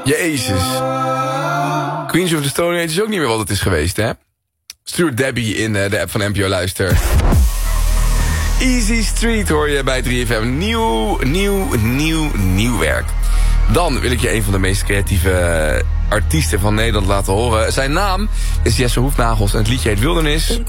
Jezus. Queens of the Stone Age is ook niet meer wat het is geweest, hè? Stuart Debbie in de app van NPO Luister. Easy Street hoor je bij 3FM. Nieuw werk. Dan wil ik je een van de meest creatieve artiesten van Nederland laten horen. Zijn naam is Jesse Hoefnagels en het liedje heet Wildernis.